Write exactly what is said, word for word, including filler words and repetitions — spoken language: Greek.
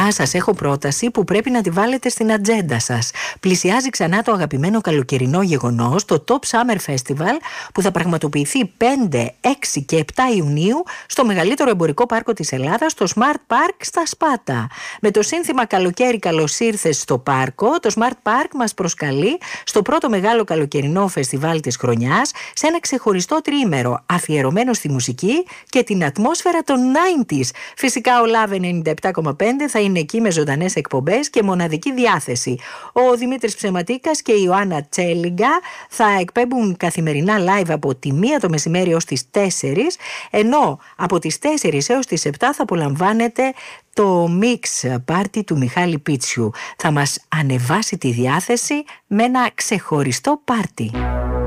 παιδιά, σας έχω πρόταση που πρέπει να τη βάλετε στην ατζέντα σας. Πλησιάζει ξανά το αγαπημένο καλοκαιρινό γεγονός, το Top Summer Festival, που θα πραγματοποιηθεί πέντε, έξι και επτά Ιουνίου στο μεγαλύτερο εμπορικό πάρκο της Ελλάδας, το Smart Park στα Σπάτα. Με το σύνθημα «Καλοκαίρι, καλώς ήρθες στο πάρκο», το Smart Park μας προσκαλεί στο πρώτο μεγάλο καλοκαιρινό φεστιβάλ της χρονιάς, σε ένα ξεχωριστό τριήμερο αφιερωμένο στη μουσική και την ατμόσφαιρα των ενενήντα. Φυσικά ο Love ενενήντα επτά κόμμα πέντε θα είναι εκεί με ζωντανές εκπομπές και μοναδική διάθεση. Ο Δημήτρης Ψεματίκας και η Ιωάννα Τσέλιγκα θα εκπέμπουν καθημερινά live από τη μία το μεσημέρι ως τις τέσσερις, ενώ από τις τέσσερις έως τις επτά θα απολαμβάνετε το Mix Party του Μιχάλη Πίτσιου. Θα μας ανεβάσει τη διάθεση με ένα ξεχωριστό πάρτι.